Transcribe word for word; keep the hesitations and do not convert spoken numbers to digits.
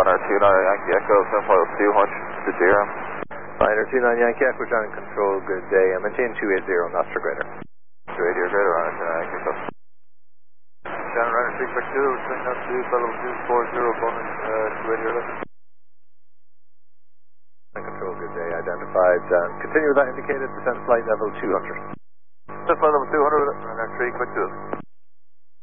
Niner two nine Yankee Echo, seven five two, how much did you hear? Niner two nine Yankee Echo, John in control, good day. I'm maintain two eighty, knots per greater. two eighty or greater, Niner two nine Yankee Echo. John Niner three quick two, swing up to level two four zero, bonus uh, two eighty or less. In control, good day, identified. Um, continue with that indicated, descend flight level two hundred. Descend flight level two hundred, Niner three quick two.